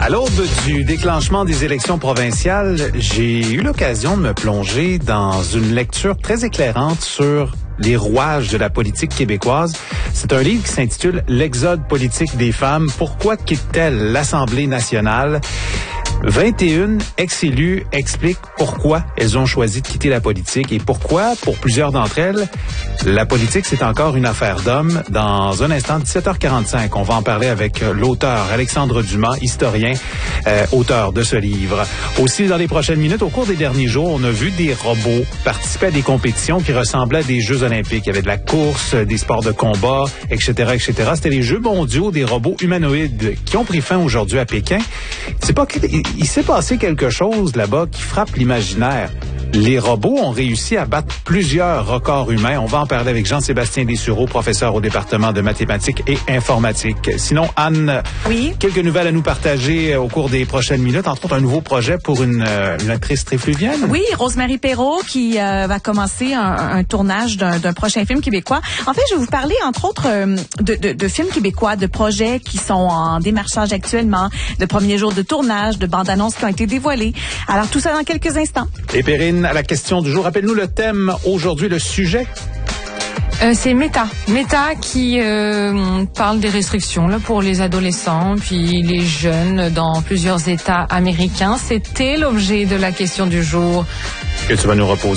À l'aube du déclenchement des élections provinciales, j'ai eu l'occasion de me plonger dans une lecture très éclairante sur les rouages de la politique québécoise. C'est un livre qui s'intitule « L'exode politique des femmes. Pourquoi quittent-elles l'Assemblée nationale ?» 21 ex-élus expliquent pourquoi elles ont choisi de quitter la politique et pourquoi, pour plusieurs d'entre elles, la politique, c'est encore une affaire d'hommes. Dans un instant, 17h45, on va en parler avec l'auteur Alexandre Dumas, historien, auteur de ce livre. Aussi, dans les prochaines minutes, au cours des derniers jours, on a vu des robots participer à des compétitions qui ressemblaient à des Jeux olympiques. Il y avait de la course, des sports de combat, etc., etc. C'était les Jeux mondiaux des robots humanoïdes qui ont pris fin aujourd'hui à Pékin. Il s'est passé quelque chose là-bas qui frappe l'imaginaire. Les robots ont réussi à battre plusieurs records humains. On va en parler avec Jean-Sébastien Dessureau, professeur au département de mathématiques et informatique. Sinon, Anne, oui, quelques nouvelles à nous partager au cours des prochaines minutes, entre autres un nouveau projet pour une actrice trifluvienne. Oui, Rosemary Perrault qui va commencer un tournage d'un prochain film québécois. En fait, je vais vous parler entre autres de films québécois, de projets qui sont en démarchage actuellement, de premiers jours de tournage, de bandes-annonces qui ont été dévoilées. Alors tout ça dans quelques instants. Et Perrine, à la question du jour, rappelle-nous le thème aujourd'hui, le sujet. C'est Meta qui parle des restrictions là pour les adolescents puis les jeunes dans plusieurs États américains. C'était l'objet de la question du jour Que tu vas nous reposer.